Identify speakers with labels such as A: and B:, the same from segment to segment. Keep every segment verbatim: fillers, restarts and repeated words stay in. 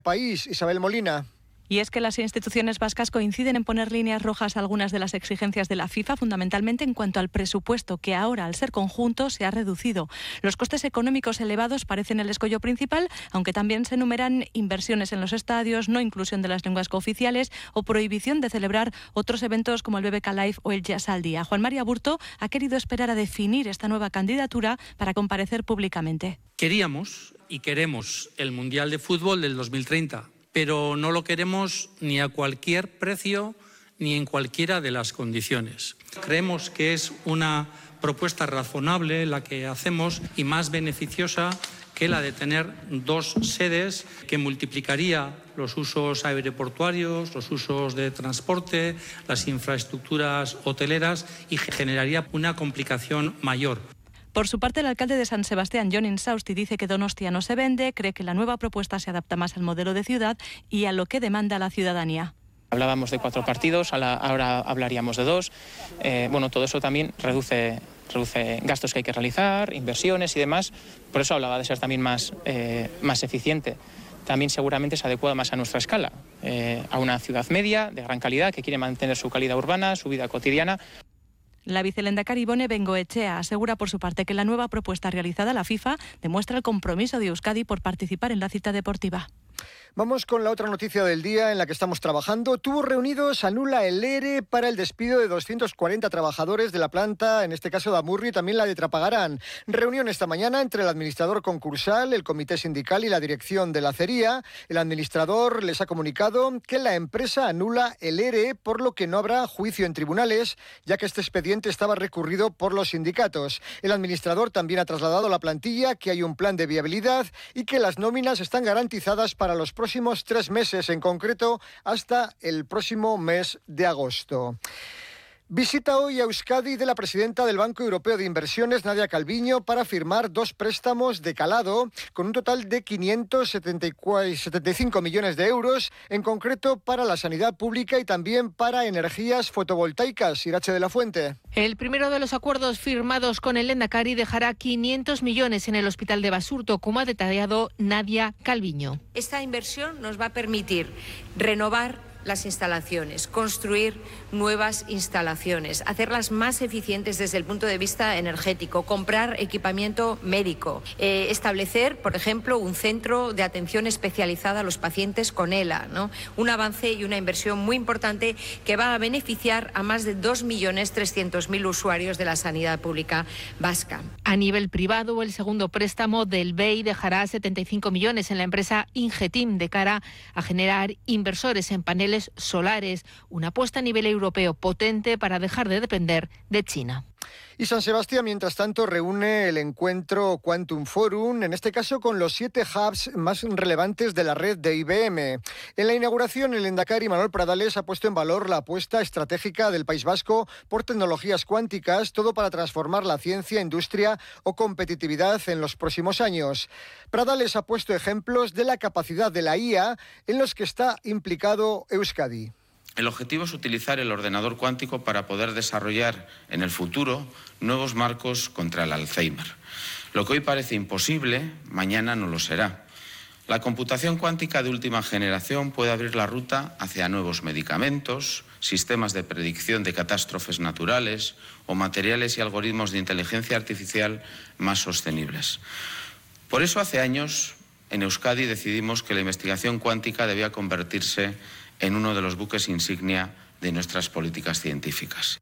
A: País, Isabel Molina.
B: Y es que las instituciones vascas coinciden en poner líneas rojas a algunas de las exigencias de la FIFA, fundamentalmente en cuanto al presupuesto, que ahora, al ser conjunto, se ha reducido. Los costes económicos elevados parecen el escollo principal, aunque también se enumeran inversiones en los estadios, no inclusión de las lenguas cooficiales o prohibición de celebrar otros eventos como el B B K Live o el Jazz al Día. Juan María Aburto ha querido esperar a definir esta nueva candidatura para comparecer públicamente.
C: Queríamos y queremos el Mundial de Fútbol del dos mil treinta. Pero no lo queremos ni a cualquier precio ni en cualquiera de las condiciones. Creemos que es una propuesta razonable la que hacemos y más beneficiosa que la de tener dos sedes, que multiplicaría los usos aeroportuarios, los usos de transporte, las infraestructuras hoteleras y generaría una complicación mayor.
B: Por su parte, el alcalde de San Sebastián, Jon Insausti, dice que Donostia no se vende, cree que la nueva propuesta se adapta más al modelo de ciudad y a lo que demanda la ciudadanía.
D: Hablábamos de cuatro partidos, ahora hablaríamos de dos. Eh, bueno, todo eso también reduce, reduce gastos que hay que realizar, inversiones y demás. Por eso hablaba de ser también más, eh, más eficiente. También seguramente se adecua más a nuestra escala, eh, a una ciudad media, de gran calidad, que quiere mantener su calidad urbana, su vida cotidiana.
B: La vicelehendakari Ibone Bengoechea asegura por su parte que la nueva propuesta realizada a la FIFA demuestra el compromiso de Euskadi por participar en la cita deportiva.
A: Vamos con la otra noticia del día en la que estamos trabajando. Tubos Reunidos anula el ERE para el despido de doscientos cuarenta trabajadores de la planta, en este caso de Amurrio y también la de Trapagarán. Reunión esta mañana entre el administrador concursal, el comité sindical y la dirección de la acería. El administrador les ha comunicado que la empresa anula el ERE, por lo que no habrá juicio en tribunales, ya que este expediente estaba recurrido por los sindicatos. El administrador también ha trasladado a la plantilla que hay un plan de viabilidad y que las nóminas están garantizadas para los próximos tres meses, en concreto hasta el próximo mes de agosto. Visita hoy a Euskadi de la presidenta del Banco Europeo de Inversiones, Nadia Calviño, para firmar dos préstamos de calado con un total de quinientos setenta y cinco millones de euros, en concreto para la sanidad pública y también para energías fotovoltaicas. Irache de la Fuente.
E: El primero de los acuerdos firmados con el Lehendakari dejará quinientos millones en el Hospital de Basurto, como ha detallado Nadia Calviño.
F: Esta inversión nos va a permitir renovar las instalaciones, construir nuevas instalaciones, hacerlas más eficientes desde el punto de vista energético, comprar equipamiento médico, eh, establecer, por ejemplo, un centro de atención especializada a los pacientes con E L A, ¿no? Un avance y una inversión muy importante que va a beneficiar a más de dos millones trescientos mil usuarios de la sanidad pública vasca.
E: A nivel privado, el segundo préstamo del B E I dejará setenta y cinco millones en la empresa Ingetim de cara a generar inversores en paneles solares, una apuesta a nivel europeo potente para dejar de depender de China.
A: Y San Sebastián, mientras tanto, reúne el encuentro Quantum Forum, en este caso con los siete hubs más relevantes de la red de I B M. En la inauguración, el lehendakari Manuel Pradales ha puesto en valor la apuesta estratégica del País Vasco por tecnologías cuánticas, todo para transformar la ciencia, industria o competitividad en los próximos años. Pradales ha puesto ejemplos de la capacidad de la I A en los que está implicado Euskadi.
G: El objetivo es utilizar el ordenador cuántico para poder desarrollar en el futuro nuevos marcos contra el Alzheimer. Lo que hoy parece imposible, mañana no lo será. La computación cuántica de última generación puede abrir la ruta hacia nuevos medicamentos, sistemas de predicción de catástrofes naturales o materiales y algoritmos de inteligencia artificial más sostenibles. Por eso hace años en Euskadi decidimos que la investigación cuántica debía convertirse en uno de los buques insignia de nuestras políticas científicas.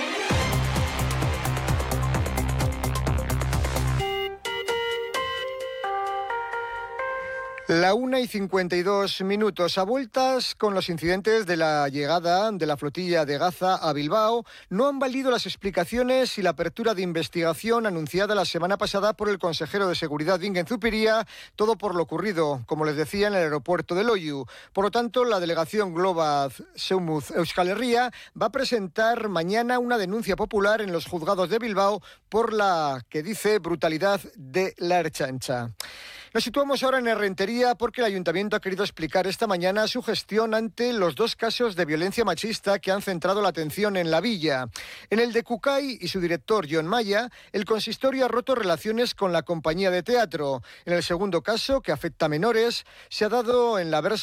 A: La una y cincuenta y dos minutos. A vueltas con los incidentes de la llegada de la flotilla de Gaza a Bilbao, no han valido las explicaciones y la apertura de investigación anunciada la semana pasada por el consejero de Seguridad Bingen Zupiria, todo por lo ocurrido, como les decía, en el aeropuerto de Loiu. Por lo tanto, la delegación Global Seumuz Euskal Herria va a presentar mañana una denuncia popular en los juzgados de Bilbao por la que dice brutalidad de la Ertzaintza. Nos situamos ahora en Errentería porque el Ayuntamiento ha querido explicar esta mañana su gestión ante los dos casos de violencia machista que han centrado la atención en la villa. En el de Cucay y su director, John Maya, el consistorio ha roto relaciones con la compañía de teatro. En el segundo caso, que afecta a menores, se ha dado en la Versa